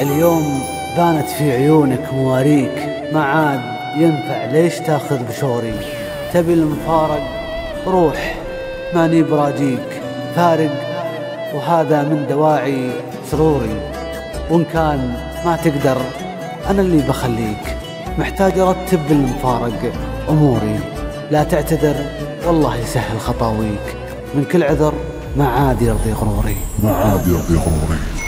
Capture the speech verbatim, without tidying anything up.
اليوم بانت في عيونك مواريك، ما عاد ينفع ليش تاخذ بشوري. تبي المفارق روح، ماني براجيك فارق، وهذا من دواعي سروري. وإن كان ما تقدر أنا اللي بخليك، محتاج أرتب بالمفارق أموري. لا تعتذر والله يسهل خطاويك، من كل عذر ما عاد يرضي غروري. ما عاد يرضي غروري.